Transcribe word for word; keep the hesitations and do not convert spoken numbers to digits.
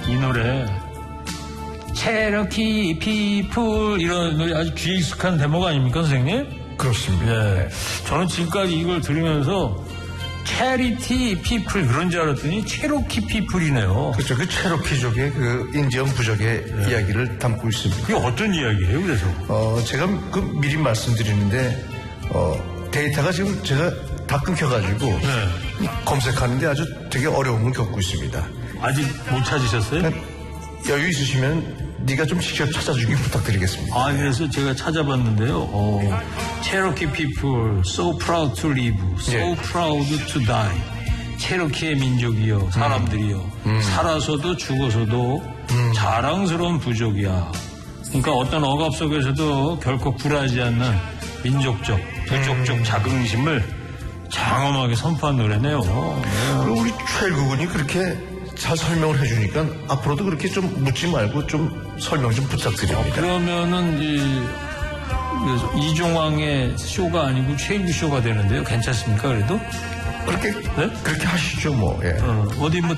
이 노래 체러키 피플 이런 노래 아주 귀에 익숙한 대목 아닙니까 선생님? 그렇습니다. 예. 저는 지금까지 이걸 들으면서 체리티 피플 그런 줄 알았더니 체로키 피플이네요. 그렇죠. 그 체로키족의 그 인디언 부족의 네. 이야기를 담고 있습니다. 그게 어떤 이야기예요, 그래서? 어, 제가 그 미리 말씀드리는데, 어, 데이터가 지금 제가 다 끊겨가지고 네. 검색하는데 아주 되게 어려움을 겪고 있습니다. 아직 못 찾으셨어요? 여유 있으시면 네가 좀 직접 찾아주기 부탁드리겠습니다. 아, 그래서 제가 찾아봤는데요. 어, Cherokee people so proud to live, so 예. proud to die. 체로키의 민족이요, 사람들이요. 음. 음. 살아서도 죽어서도 음. 자랑스러운 부족이야. 그러니까 어떤 억압 속에서도 결코 굴하지 않는 민족적, 부족적 음. 자긍심을 장엄하게 선포한 노래네요. 네. 그리고 우리 최국은이 그렇게 잘 설명을 해주니까 앞으로도 그렇게 좀 묻지 말고 좀 설명 좀 부탁드립니다. 어, 그러면은 이, 이종황의 쇼가 아니고 최일구 쇼가 되는데요. 괜찮습니까? 그래도? 그렇게 네? 그렇게 하시죠 뭐. 예. 어, 어디 뭐